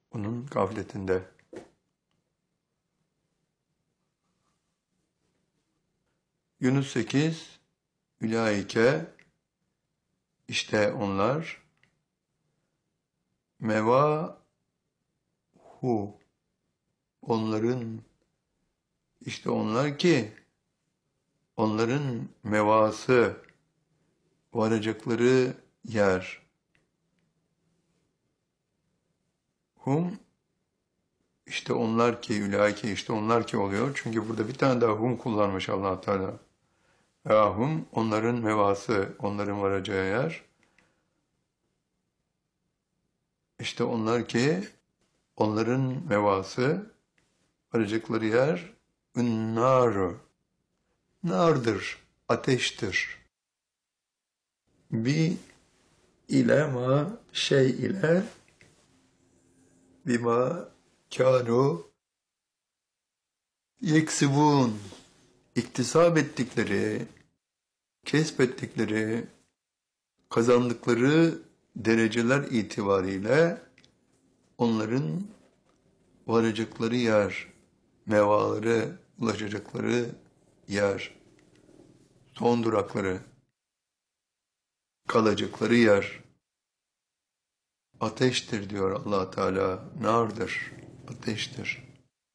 onun gafletinde. Yunus 8, Ülaike, işte onlar, mevahu, onların, işte onlar ki, onların mevası, varacakları yer. Hum, işte onlar ki, ülaike, işte onlar ki oluyor. Çünkü burada bir tane daha hum kullanmış Allah Teala. Ya hum, onların mevası, onların varacağı yer. İşte onlar ki, onların mevası, varacakları yer, ünnaru, nardır, ateştir. Bi ile ma, şey ile, bima kânu yeksibun, iktisap ettikleri, kesbettikleri, kazandıkları dereceler itibariyle onların varacakları yer, mevaları, ulaşacakları yer, son durakları, kalacakları yer, ateştir diyor Allah Teala, nardır, ateştir.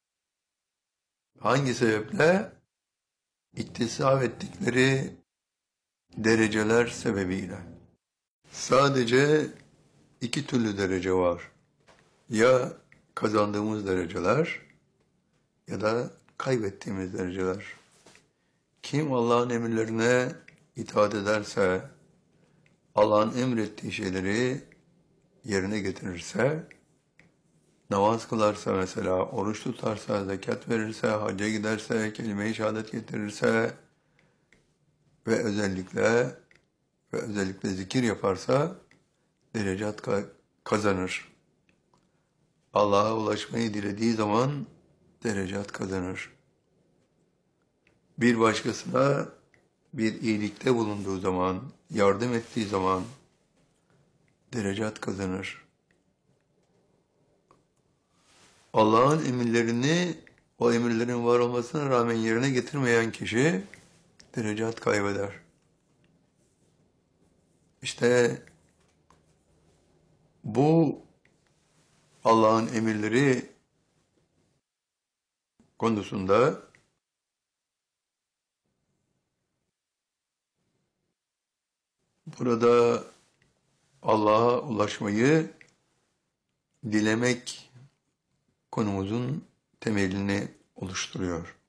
Hangi sebeple? İktisap ettikleri dereceler sebebiyle. Sadece iki türlü derece var. Ya kazandığımız dereceler ya da kaybettiğimiz dereceler. Kim Allah'ın emirlerine itaat ederse, Allah'ın emrettiği şeyleri yerine getirirse, namaz kılarsa mesela, oruç tutarsa, zekat verirse, hacca giderse, kelime-i şehadet getirirse ve özellikle zikir yaparsa derecat kazanır. Allah'a ulaşmayı dilediği zaman derecat kazanır. Bir başkasına bir iyilikte bulunduğu zaman, yardım ettiği zaman derecat kazanır. Allah'ın emirlerini, o emirlerin var olmasına rağmen yerine getirmeyen kişi derecat kaybeder. İşte bu Allah'ın emirleri konusunda burada Allah'a ulaşmayı dilemek konumuzun temelini oluşturuyor.